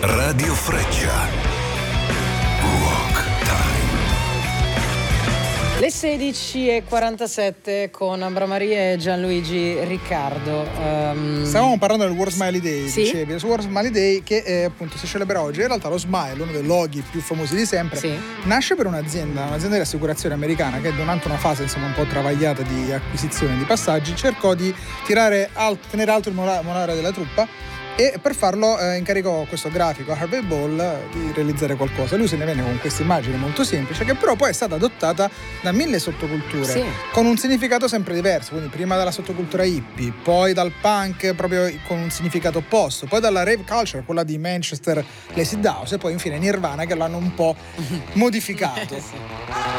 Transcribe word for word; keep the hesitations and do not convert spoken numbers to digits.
Radio Freccia. Rock Time. Le sedici e quarantasette con Ambra Maria e Gianluigi Riccardo. Um... Stavamo parlando del World Smiley Day, sì? dicevi, il World Smiley Day che eh, appunto si celebra oggi. In realtà lo Smile, uno dei loghi più famosi di sempre, sì, nasce per un'azienda, un'azienda di assicurazione americana che durante una fase insomma un po' travagliata di acquisizione di passaggi cercò di tirare alt, tenere alto il morale della truppa, e per farlo eh, incaricò questo grafico Harvey Ball eh, di realizzare qualcosa. Lui se ne venne con questa immagine molto semplice, che però poi è stata adottata da mille sottoculture, sì, con un significato sempre diverso. Quindi prima dalla sottocultura hippie, poi dal punk proprio con un significato opposto, poi dalla rave culture, quella di Manchester, l'acid house, e poi infine Nirvana che l'hanno un po' modificato. Sì.